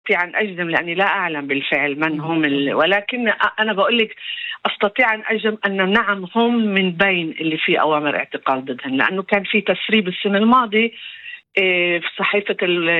أستطيع أن أجزم لأني لا أعلم بالفعل من هم ولكن أنا بقول لك أستطيع أن أجزم أن نعم هم من بين اللي في أوامر اعتقال ضدهم، لأنه كان في تسريب السنة الماضية في صحيفة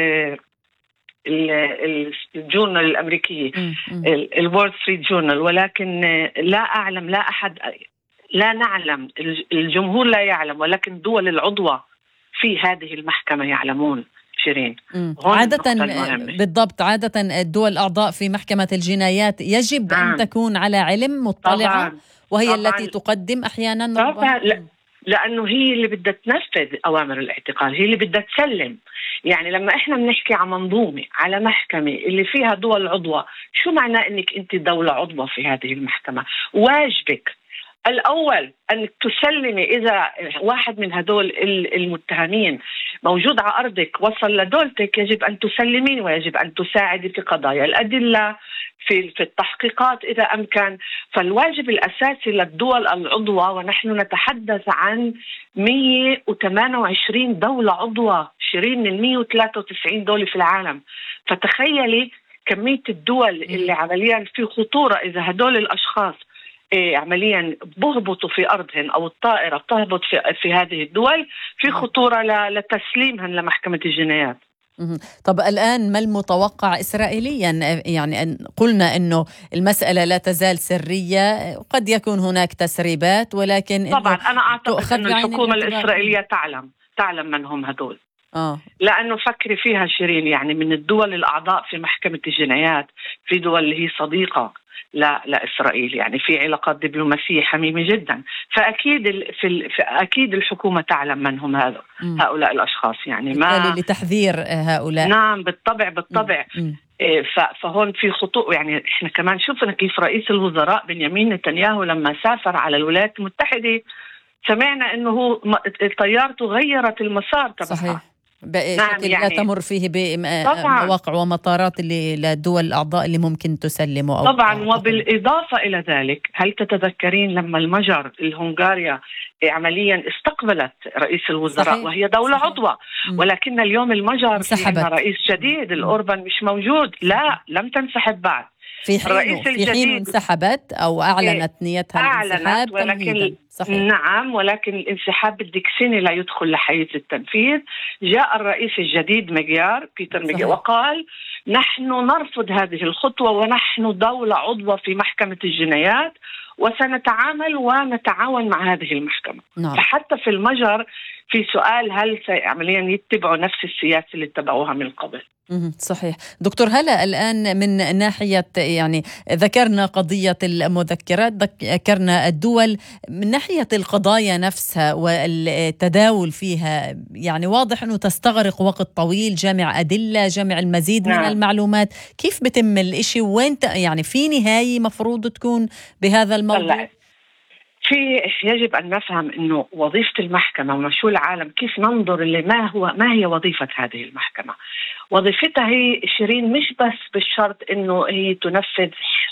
الجورنال الأمريكية الوول ستريت جورنال، ولكن لا أعلم، لا أحد، لا نعلم، الجمهور لا يعلم، ولكن الدول العضوة في هذه المحكمة يعلمون. شيرين، عادة بالضبط، عادة الدول الأعضاء في محكمة الجنايات يجب أن تكون على علم مطلعة طبعاً. وهي طبعاً. التي تقدم أحيانا طبعا لأنه هي اللي بدها تنفذ أوامر الاعتقال، هي اللي بدها تسلم. يعني لما إحنا بنحكي على منظومة، على محكمة اللي فيها دول عضوة، شو معناه إنك أنت دولة عضوة في هذه المحكمة؟ واجبك الأول أن تسلمي. إذا واحد من هدول المتهمين موجود على أرضك وصل لدولتك، يجب أن تسلمين ويجب أن تساعدي في قضايا الأدلة، في التحقيقات إذا أمكن. فالواجب الأساسي للدول العضوة، ونحن نتحدث عن 128 دولة عضوة، شيرين، من 193 دولة في العالم. فتخيلي كمية الدول اللي عمليا في خطورة إذا هدول الأشخاص عمليا بهبطوا في أرضهن أو الطائرة بتهبط في هذه الدول، في خطورة لتسليمهن لمحكمة الجنايات. طب الآن ما المتوقع إسرائيليا؟ يعني قلنا أنه المسألة لا تزال سرية، قد يكون هناك تسريبات، ولكن طبعا أنا أعتقد أن الحكومة الإسرائيلية تعلم من هم هدول. لأنه فكري فيها شيرين، يعني من الدول الأعضاء في محكمة الجنايات في دول اللي هي صديقة لإسرائيل، يعني في علاقات دبلوماسية حميمة جدا. فأكيد أكيد الحكومة تعلم من هم هؤلاء الأشخاص، يعني ما لتحذير هؤلاء. نعم بالطبع. فهون في خطوة. يعني إحنا كمان شفنا كيف رئيس الوزراء بنيامين نتنياهو لما سافر على الولايات المتحدة سمعنا أنه طيارته غيرت المسار تبعها. صحيح. بشكل لا تمر فيه بمواقع ومطارات للدول الأعضاء اللي ممكن تسلمه طبعا. وبالإضافة إلى ذلك، هل تتذكرين لما المجر الهنغاريا عمليا استقبلت رئيس الوزراء؟ صحيح. وهي دولة عضوة، ولكن اليوم المجر عندنا رئيس جديد الأوربان مش موجود. لا، لم تنسحب بعد. في حين انسحبت أو أعلنت نيتها الانسحاب، ولكن نعم، ولكن الانسحاب بدك سنة لا يدخل لحيز التنفيذ. جاء الرئيس الجديد بيتر ميغيار وقال نحن نرفض هذه الخطوة، ونحن دولة عضوة في محكمة الجنايات وسنتعامل ونتعاون مع هذه المحكمة. فحتى في المجر في سؤال هل عمليا يتبعوا نفس السياسة اللي اتبعوها من قبل. صحيح. دكتور هلا، الآن من ناحية، يعني ذكرنا قضية المذكرات، ذكرنا الدول، من ناحية القضايا نفسها والتداول فيها، يعني واضح أنه تستغرق وقت طويل، جمع أدلة، جمع المزيد من المعلومات. كيف بتم الإشي؟ وين يعني في نهاية مفروض تكون بهذا الموضوع؟ يجب أن نفهم أنه وظيفة المحكمة ومشو العالم كيف ننظر ما هي وظيفة هذه المحكمة. وظيفتها هي شيرين مش بس بالشرط أنه هي تنفذ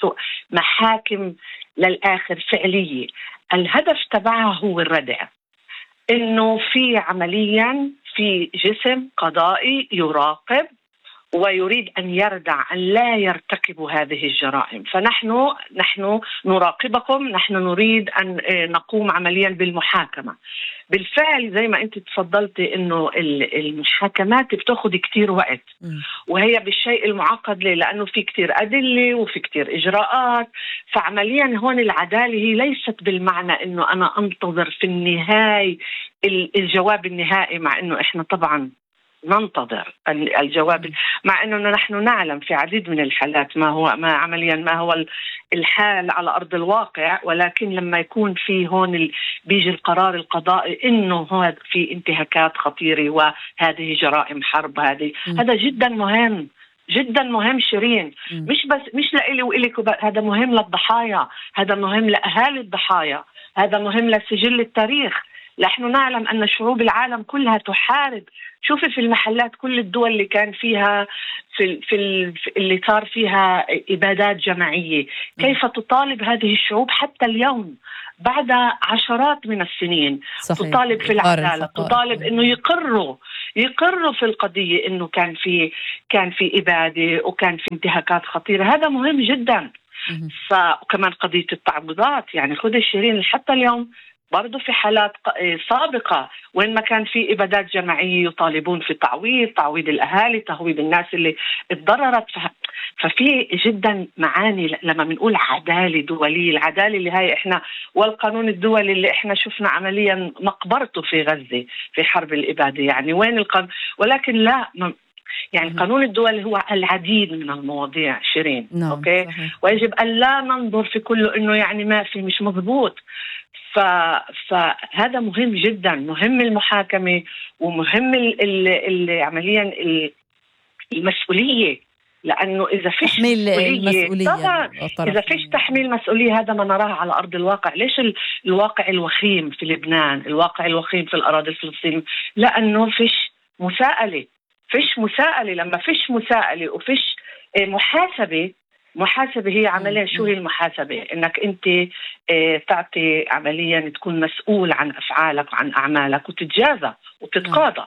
محاكم للآخر فعلية. الهدف تبعها هو الردع، أنه في عمليا في جسم قضائي يراقب ويريد أن يردع أن لا يرتكبوا هذه الجرائم. فنحن نراقبكم، نحن نريد أن نقوم عمليا بالمحاكمة. بالفعل زي ما أنت تفضلتي أنه المحاكمات بتأخذ كتير وقت، وهي بالشيء المعقد لأنه في كتير أدلة وفي كتير إجراءات. فعمليا هون العدالة هي ليست بالمعنى أنه أنا أنتظر في النهاية الجواب النهائي، مع أنه إحنا طبعا ننتظر الجواب، مع أنه نحن نعلم في عديد من الحالات ما هو الحال على أرض الواقع. ولكن لما يكون في هون بيجي القرار القضائي إنه هذا في انتهاكات خطيرة وهذه جرائم حرب، هذا جدا مهم، جدا مهم شيرين. مش لإلي وإلك، هذا مهم للضحايا، هذا مهم لأهالي الضحايا، هذا مهم لسجل التاريخ. نحن نعلم أن شعوب العالم كلها تحارب شوفي في المحلات كل الدول اللي كان فيها اللي صار فيها إبادات جماعية، كيف تطالب هذه الشعوب حتى اليوم بعد عشرات من السنين. صحيح. تطالب في العدالة، تطالب إنه يقروا في القضية إنه كان في إبادة وكان في انتهاكات خطيرة. هذا مهم جدا. وكمان قضية التعويضات، يعني خذي شيرين حتى اليوم برضو في حالات سابقة وين ما كان في إبادات جماعية يطالبون في تعويض الأهالي، تعويض الناس اللي اتضررت. ففي جدا معاني لما بنقول عدالة دولية، العدالة اللي هاي إحنا والقانون الدولي اللي إحنا شفنا عمليا مقبرته في غزة في حرب الإبادة. يعني وين القانون؟ ولكن لا، يعني القانون الدولي هو العديد من المواضيع شيرين. أوكي. ويجب أن لا ننظر في كله إنه يعني ما في مش مضبوط. فهذا مهم جدا، مهم المحاكمة ومهم عمليا المسؤولية، لأنه إذا فيش مسؤولية طبعا، إذا فيش تحميل مسؤولية هذا ما نراه على أرض الواقع. ليش الواقع الوخيم في لبنان، الواقع الوخيم في الأراضي الفلسطينية؟ لأنه فيش مساءلة. لما فيش مساءلة وفيش محاسبة هي عمليا شو هي المحاسبة؟ إنك أنت تعطي عمليا تكون مسؤول عن أفعالك وعن أعمالك وتتجازى وتتقاضى.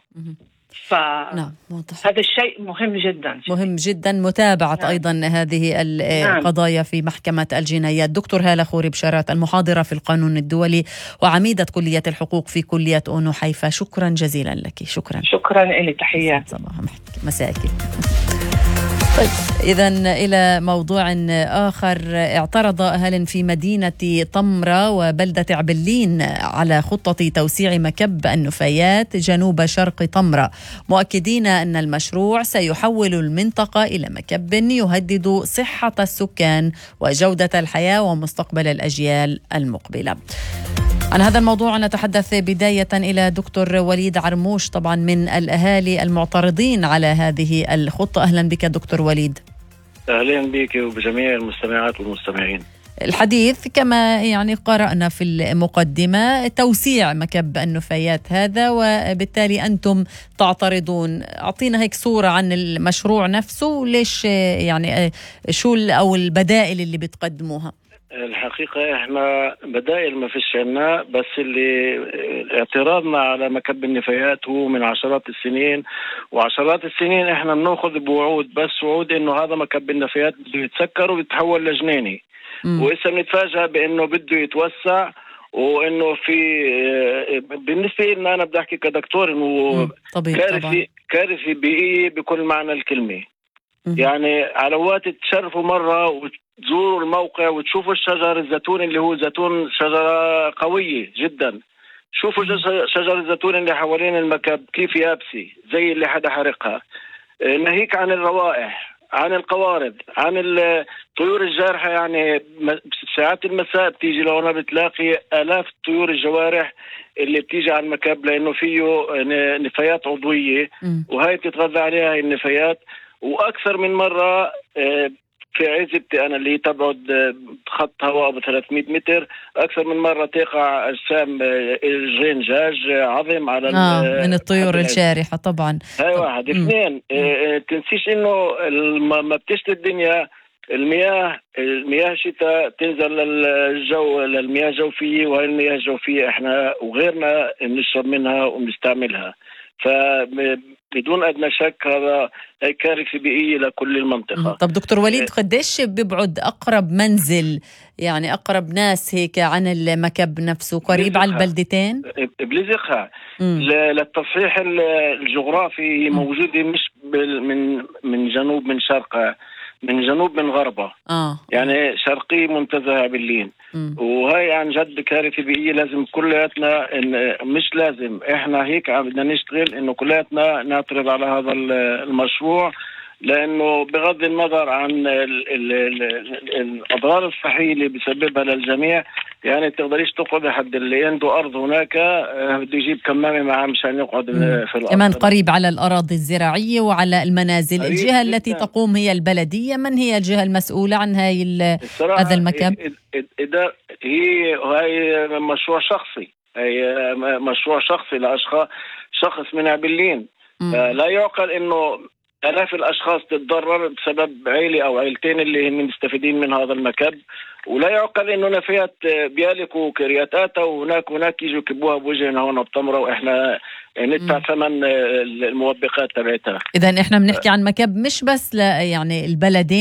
هذا الشيء مهم جدا. مهم جدا متابعة أيضا هذه القضايا في محكمة الجنايات. دكتور هالة خوري بشارات، المحاضرة في القانون الدولي وعميدة كلية الحقوق في كلية أونو حيفا، شكرا جزيلا لك. شكرا إلي، تحيات. مساءك. طيب، إذن إلى موضوع آخر. اعترض أهل في مدينة طمرة وبلدة عبلين على خطة توسيع مكب النفايات جنوب شرق طمرة، مؤكدين أن المشروع سيحول المنطقة إلى مكب يهدد صحة السكان وجودة الحياة ومستقبل الأجيال المقبلة. عن هذا الموضوع نتحدث بداية إلى دكتور وليد عرموش، طبعا من الأهالي المعترضين على هذه الخطة. أهلا بك دكتور وليد. أهلا بك وبجميع المستمعات والمستمعين. الحديث كما يعني قرأنا في المقدمة توسيع مكب النفايات هذا، وبالتالي أنتم تعترضون. أعطينا هيك صورة عن المشروع نفسه، ليش يعني شو أو البدائل اللي بتقدموها؟ الحقيقة احنا بدائل ما فيش عنا، بس اللي اعتراضنا على مكب النفايات هو من عشرات السنين، وعشرات السنين احنا بناخذ بوعود، بس وعود انه هذا مكب النفايات بده يتسكر ويتحول لجنيني، وإسا بنتفاجأ بانه بده يتوسع، وانه في بالنسبة لنا انا بدي احكي كدكتور انه كارثي بيئية بكل معنى الكلمة. يعني على وقت تشرفوا مرة وتزوروا الموقع وتشوفوا الشجر الزيتون اللي هو زيتون شجرة قوية جدا، شوفوا شجر الزيتون اللي حوالين المكب كيف يابسي زي اللي حدا حرقها. ناهيك عن الروائح، عن القوارض، عن الطيور الجارحة. يعني ساعات المساء بتيجي لهنا بتلاقي آلاف الطيور الجوارح اللي بتيجي على المكب، لأنه فيه نفايات عضوية وهي بتتغذى عليها النفايات. وأكثر من مرة في عزبتي أنا اللي تبعد خط هواء ب 300 متر، أكثر من مرة تقع أجسام رنجاج عظم على من الطيور الجارحة. طبعا هاي واحد. اثنين، تنسيش إنه ما بتشتي الدنيا المياه شتاء تنزل للجو، للمياه الجوفية، وهي المياه الجوفية احنا وغيرنا بنشرب منها وبنستعملها. فبدون أدنى شك هذا هي كارثة بيئية لكل المنطقة. طب دكتور وليد، قديش بيبعد أقرب منزل، يعني أقرب ناس هيك عن المكب نفسه؟ قريب على البلدتين؟ بلزقها. للتصحيح الجغرافي موجودة مش من جنوب من شرقها، من جنوب من غربها. يعني شرقي منتزه عبلين. وهي عن جد كارثة بيئية. لازم كلياتنا مش لازم، احنا هيك بدنا نشتغل انه كلياتنا نعترض على هذا المشروع، لانه بغض النظر عن الاضرار الصحية اللي بيسببها للجميع. يعني تقدريش تقعد حد اللي عنده ارض هناك بده يجيب كمامة معاه مشان يقعد في الارض. كمان قريب على الاراضي الزراعية وعلى المنازل. الجهة التي تقوم هي البلدية. من هي الجهة المسؤولة عن هذا المكان؟ هي مشروع شخصي، هي مشروع شخصي لأشخاص، شخص من عبلين. لا يعقل انه آلاف الاشخاص تتضرر بسبب عيلة او عيلتين اللي هم مستفيدين من هذا المكب، ولا يعقل انه نفايات بيالكوا كرياتاتا وهناك يجوا يكبوها بوجهنا هون بتمره واحنا ندفع ثمن الموبقات تبعتها. اذا احنا بنحكي عن مكب مش بس يعني البلدين